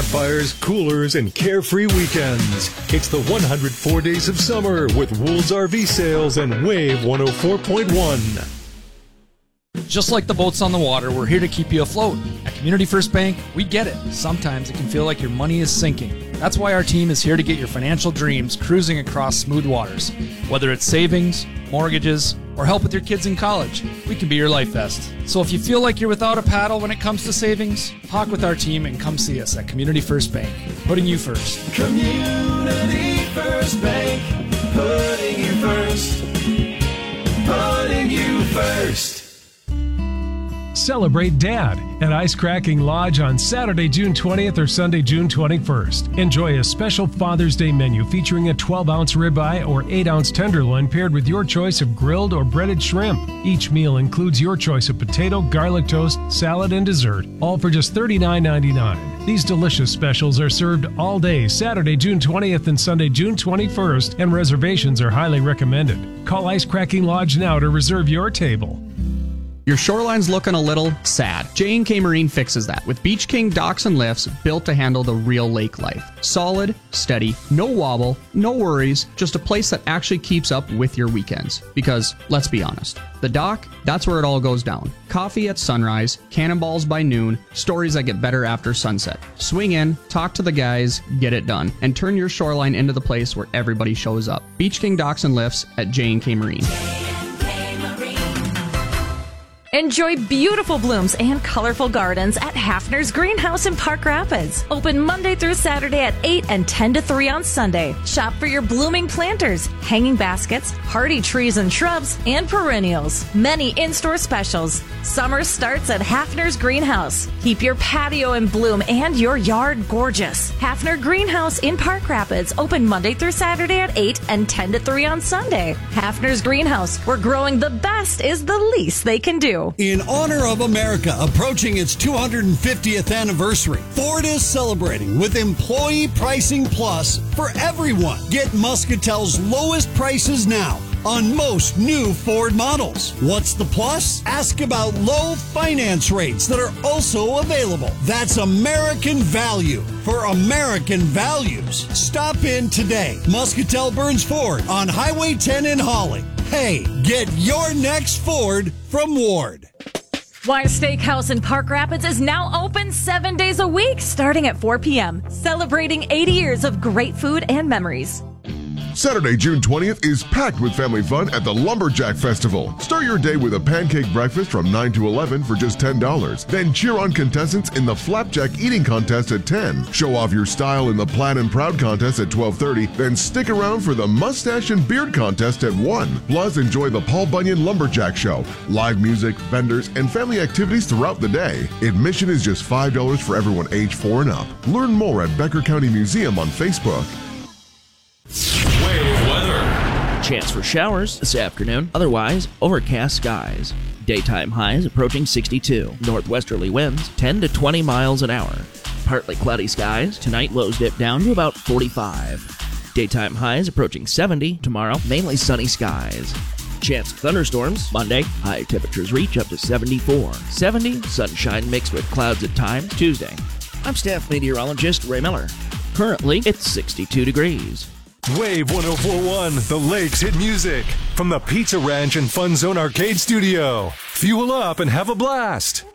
campfires, coolers, and carefree weekends. It's the 104 Days of Summer with Wool's RV Sales and Wave 104.1. Just like the boats on the water, we're here to keep you afloat. At Community First Bank, we get it. Sometimes it can feel like your money is sinking. That's why our team is here to get your financial dreams cruising across smooth waters. Whether it's savings, mortgages, or help with your kids in college, we can be your life vest. So if you feel like you're without a paddle when it comes to savings, talk with our team and come see us at Community First Bank, putting you first. Community First Bank, putting you first. Putting you first. Celebrate Dad at Ice Cracking Lodge on Saturday, June 20th or Sunday, June 21st. Enjoy a special Father's Day menu featuring a 12-ounce ribeye or 8-ounce tenderloin paired with your choice of grilled or breaded shrimp. Each meal includes your choice of potato, garlic toast, salad, and dessert, all for just $39.99. These delicious specials are served all day Saturday, June 20th and Sunday, June 21st, and reservations are highly recommended. Call Ice Cracking Lodge now to reserve your table. Your shoreline's looking a little sad. J&K Marine fixes that with Beach King docks and lifts built to handle the real lake life. Solid, steady, no wobble, no worries, just a place that actually keeps up with your weekends. Because, let's be honest, the dock, that's where it all goes down. Coffee at sunrise, cannonballs by noon, stories that get better after sunset. Swing in, talk to the guys, get it done, and turn your shoreline into the place where everybody shows up. Beach King docks and lifts at J&K Marine. Enjoy beautiful blooms and colorful gardens at Hafner's Greenhouse in Park Rapids. Open Monday through Saturday at 8 and 10 to 3 on Sunday. Shop for your blooming planters, hanging baskets, hardy trees and shrubs, and perennials. Many in-store specials. Summer starts at Hafner's Greenhouse. Keep your patio in bloom and your yard gorgeous. Hafner Greenhouse in Park Rapids. Open Monday through Saturday at 8 and 10 to 3 on Sunday. Hafner's Greenhouse, where growing the best is the least they can do. In honor of America approaching its 250th anniversary, Ford is celebrating with Employee Pricing Plus for everyone. Get Muscatel's lowest prices now on most new Ford models. What's the plus? Ask about low finance rates that are also available. That's American value for American values. Stop in today. Muscatel Burns Ford on Highway 10 in Holly. Hey, get your next Ford from Ward. Wise Steakhouse in Park Rapids is now open 7 days a week, starting at 4 p.m., celebrating 80 years of great food and memories. Saturday, June 20th is packed with family fun at the Lumberjack Festival. Start your day with a pancake breakfast from 9 to 11 for just $10. Then cheer on contestants in the Flapjack Eating Contest at 10. Show off your style in the Plaid and Proud Contest at 12:30. Then stick around for the Mustache and Beard Contest at 1. Plus, enjoy the Paul Bunyan Lumberjack Show, live music, vendors, and family activities throughout the day. Admission is just $5 for everyone age 4 and up. Learn more at Becker County Museum on Facebook. Wave weather. Chance for showers this afternoon. Otherwise, overcast skies. Daytime highs approaching 62. Northwesterly winds 10 to 20 miles an hour. Partly cloudy skies. Tonight, lows dip down to about 45. Daytime highs approaching 70. Tomorrow, mainly sunny skies. Chance of thunderstorms. Monday, high temperatures reach up to 74. 70, sunshine mixed with clouds at times. Tuesday. I'm staff meteorologist Ray Miller. Currently, it's 62 degrees. Wave 104.1, the Lakes hit music from the Pizza Ranch and Fun Zone Arcade Studio. Fuel up and have a blast.